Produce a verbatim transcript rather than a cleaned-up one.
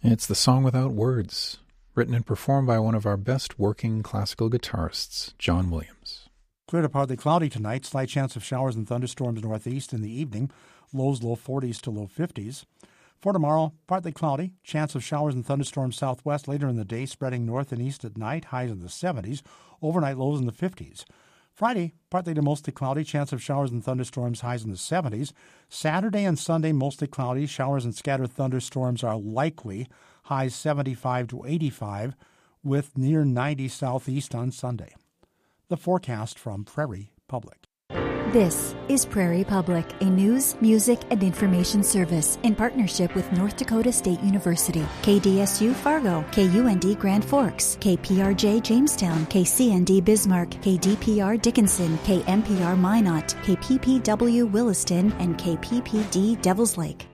It's the song without words, written and performed by one of our best working classical guitarists, John Williams. Clear to partly cloudy tonight. Slight chance of showers and thunderstorms northeast in the evening. Lows low forties to low fifties. For tomorrow, partly cloudy. Chance of showers and thunderstorms southwest later in the day, spreading north and east at night. Highs in the seventies. Overnight lows in the fifties. Friday, partly to mostly cloudy. Chance of showers and thunderstorms. Highs in the seventies. Saturday and Sunday, mostly cloudy. Showers and scattered thunderstorms are likely. Highs seventy-five to eighty-five, with near ninety southeast on Sunday. The forecast from Prairie Public. This is Prairie Public, a news, music, and information service in partnership with North Dakota State University, K D S U Fargo, K U N D Grand Forks, K P R J Jamestown, K C N D Bismarck, K D P R Dickinson, K M P R Minot, K P P W Williston, and K P P D Devils Lake.